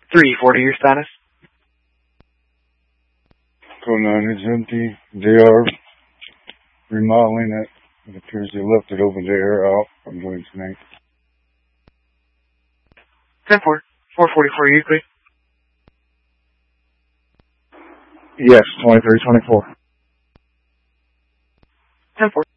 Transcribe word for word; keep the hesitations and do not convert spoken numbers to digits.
three forty, your status? Code nine is empty. They are remodeling it. It appears they left it over there out. I'm going tonight. ten four. four forty-four, you clear? Yes, twenty-three twenty-four. ten four.